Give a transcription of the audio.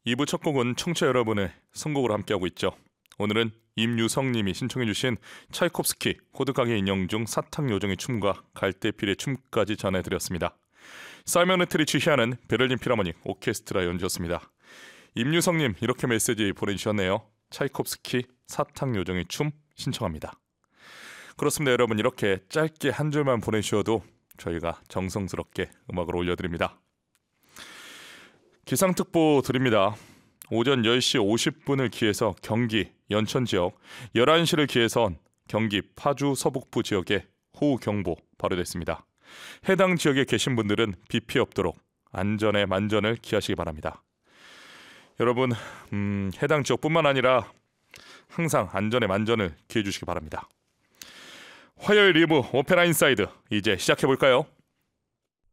2부 첫 곡은 청취자 여러분의 선곡으로 함께하고 있죠. 오늘은 임유성님이 신청해주신 차이콥스키 호드가게 인형 중 사탕요정의 춤과 갈대필의 춤까지 전해드렸습니다. 사이먼 레틀이 지휘하는 베를린 필하모닉 오케스트라 연주였습니다. 임유성님 이렇게 메시지 보내주셨네요. 차이콥스키 사탕요정의 춤 신청합니다. 그렇습니다. 여러분 이렇게 짧게 한 줄만 보내주셔도 저희가 정성스럽게 음악을 올려드립니다. 기상특보 드립니다. 오전 10시 50분을 기해서 경기, 연천 지역, 11시를 기해선 경기 파주 서북부 지역에 호우경보 발효됐습니다. 해당 지역에 계신 분들은 비 피해 없도록 안전에 만전을 기하시기 바랍니다. 여러분 해당 지역뿐만 아니라 항상 안전에 만전을 기해 주시기 바랍니다. 화요일 리브 오페라 인사이드 이제 시작해볼까요?